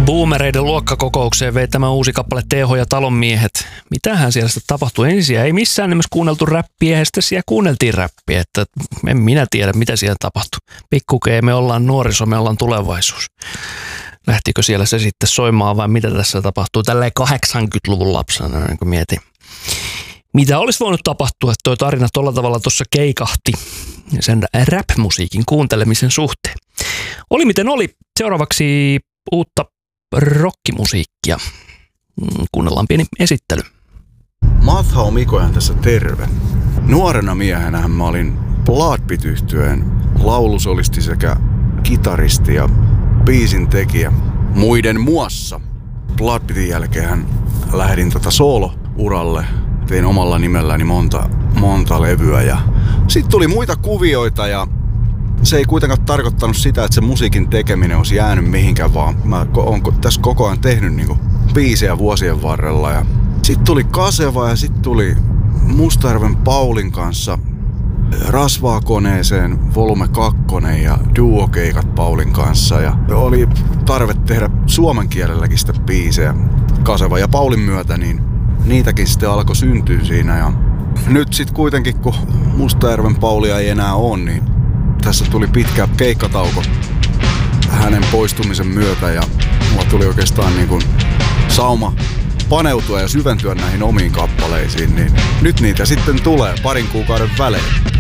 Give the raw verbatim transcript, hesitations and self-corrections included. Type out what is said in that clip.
Boomereiden luokkakokoukseen vei tämä uusi kappale Teeho ja Talonmiehet. Mitähän siellä sitten tapahtui ensin? Ei missään nimessä kuunneltu räppiä, ja sitten siellä kuunneltiin räppiä, että en minä tiedä, mitä siellä tapahtui. Pikkukee, me ollaan nuoriso, me ollaan tulevaisuus. Lähtikö siellä se sitten soimaan vai mitä tässä tapahtuu? Tälleen kahdeksankymmentäluvun lapsena, niin kuin mietin. Mitä olisi voinut tapahtua, että toi tarina tolla tavalla tuossa keikahti sen rap-musiikin kuuntelemisen suhteen? Oli miten oli. Seuraavaksi uutta rockimusiikkia. Kuunnellaan pieni esittely. Mathao Mikojan tässä terve. Nuorena miehenähän mä olin Bloodbeat-yhtyeen laulusolisti sekä kitaristi ja biisin tekijä muiden muassa. Bloodbeatin jälkeen lähdin tota soolo-uralle. Tein omalla nimelläni monta, monta levyä ja sitten tuli muita kuvioita ja se ei kuitenkaan tarkoittanut sitä, että se musiikin tekeminen olisi jäänyt mihinkään, vaan mä oon tässä koko ajan tehnyt niinku biisejä vuosien varrella. Ja sitten tuli Kaseva ja sitten tuli Mustajärven Paulin kanssa Rasvaa koneeseen volume kaksi ja duokeikat Paulin kanssa. Ja oli tarve tehdä suomen kielelläkin sitä biisejä Kaseva ja Paulin myötä, niin niitäkin sitten alkoi syntyä siinä. Ja nyt sitten kuitenkin, kun Mustajärven Paulia ei enää ole, niin tässä tuli pitkä keikkatauko hänen poistumisen myötä ja mulla tuli oikeastaan niin kuin sauma paneutua ja syventyä näihin omiin kappaleisiin, niin nyt niitä sitten tulee parin kuukauden välein.